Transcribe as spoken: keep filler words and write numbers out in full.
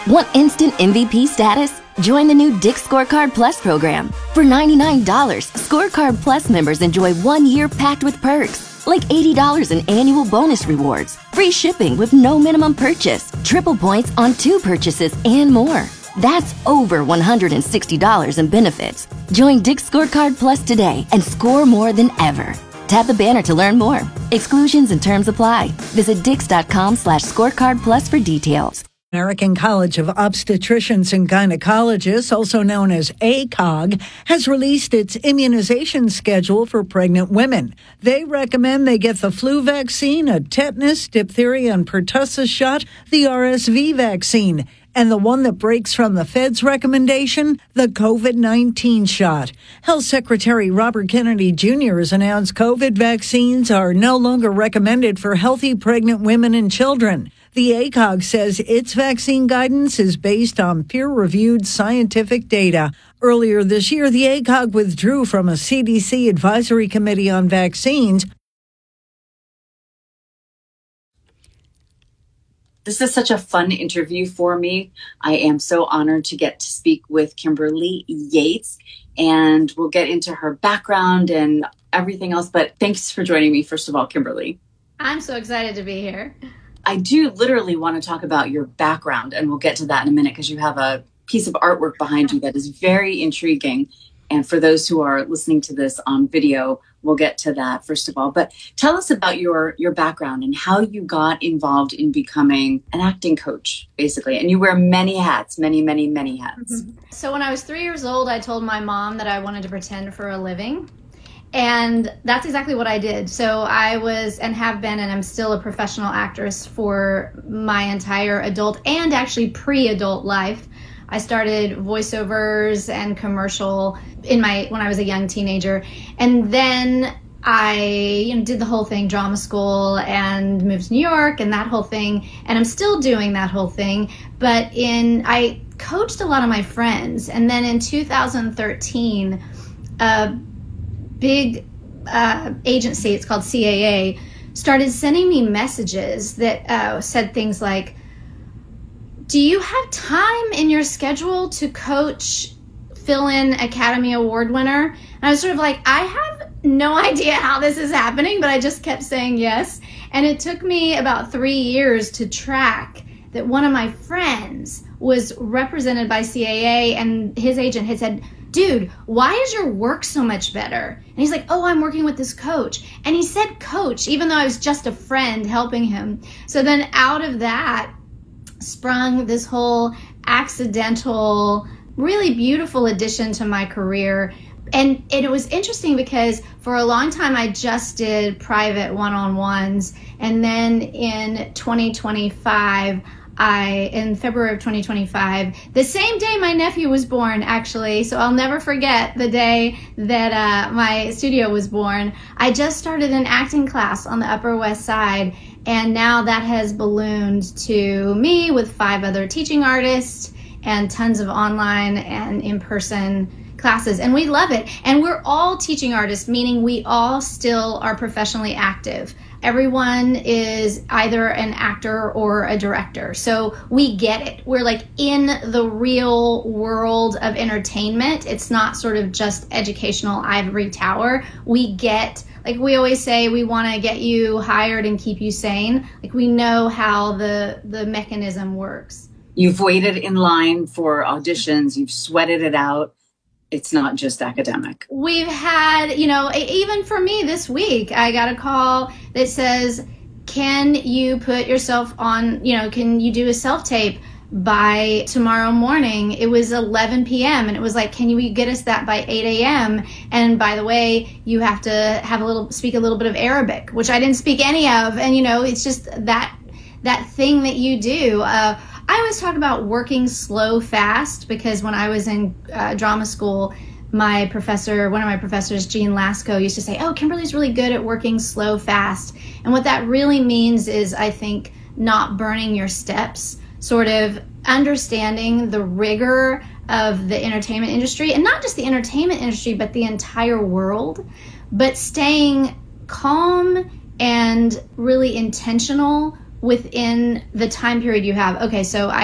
Want instant M V P status? Join the new Dick's Scorecard Plus program. For ninety-nine dollars, Scorecard Plus members enjoy one year packed with perks, like eighty dollars in annual bonus rewards, free shipping with no minimum purchase, triple points on two purchases, and more. That's over one hundred sixty dollars in benefits. Join Dick's Scorecard Plus today and score more than ever. Tap the banner to learn more. Exclusions and terms apply. Visit dix.com slash scorecard plus for details. American College of Obstetricians and Gynecologists, also known as A C O G, has released its immunization schedule for pregnant women. They recommend they get the flu vaccine, a tetanus, diphtheria, and pertussis shot, the R S V vaccine, and the one that breaks from the Fed's recommendation, the COVID nineteen shot. Health Secretary Robert Kennedy Junior has announced COVID vaccines are no longer recommended for healthy pregnant women and children. The A C O G says its vaccine guidance is based on peer-reviewed scientific data. Earlier this year, the A C O G withdrew from a C D C advisory committee on vaccines. This is such a fun interview for me. I am so honored to get to speak with Kimberly Yates, and we'll get into her background and everything else. But thanks for joining me, first of all, Kimberly. I'm so excited to be here. I do literally want to talk about your background, and we'll get to that in a minute because you have a piece of artwork behind you that is very intriguing. And for those who are listening to this on video, we'll get to that first of all. But tell us about your, your background and how you got involved in becoming an acting coach, basically. And you wear many hats, many, many, many hats. Mm-hmm. So when I was three years old, I told my mom that I wanted to pretend for a living. And that's exactly what I did. So I was and have been and I'm still a professional actress for my entire adult and actually pre-adult life. I started voiceovers and commercial in my when I was a young teenager. And then I you know, did the whole thing, drama school, and moved to New York and that whole thing. And I'm still doing that whole thing. But in I coached a lot of my friends. And then in two thousand thirteen, uh, big uh, agency, it's called C A A, started sending me messages that uh, said things like, do you have time in your schedule to coach fill-in Academy Award winner? And I was sort of like, I have no idea how this is happening, but I just kept saying yes. And it took me about three years to track that one of my friends was represented by C A A, and his agent had said, dude, why is your work so much better? And he's like, oh, I'm working with this coach. And he said coach, even though I was just a friend helping him. So then out of that sprung this whole accidental, really beautiful addition to my career. And, and it was interesting because for a long time I just did private one-on-ones. And then in twenty twenty-five, I, in February of twenty twenty-five, the same day my nephew was born, actually, so I'll never forget the day that uh, my studio was born, I just started an acting class on the Upper West Side, and now that has ballooned to me with five other teaching artists and tons of online and in-person classes, and we love it. And we're all teaching artists, meaning we all still are professionally active. Everyone is either an actor or a director. So we get it. We're like in the real world of entertainment. It's not sort of just educational ivory tower. We get, like we always say, we want to get you hired and keep you sane. Like we know how the, the mechanism works. You've waited in line for auditions. You've sweated it out. It's not just academic. We've had, you know, even for me this week, I got a call that says, can you put yourself on, you know, can you do a self-tape by tomorrow morning? It was eleven p.m. and it was like, can you get us that by eight a.m.? And by the way, you have to have a little, speak a little bit of Arabic, which I didn't speak any of. And, you know, it's just that, that thing that you do. Uh, I always talk about working slow fast because when I was in uh, drama school, my professor, one of my professors, Jean Lasco, used to say, oh, Kimberly's really good at working slow fast. And what that really means is, I think, not burning your steps, sort of understanding the rigor of the entertainment industry, and not just the entertainment industry, but the entire world, but staying calm and really intentional within the time period you have. Okay, so I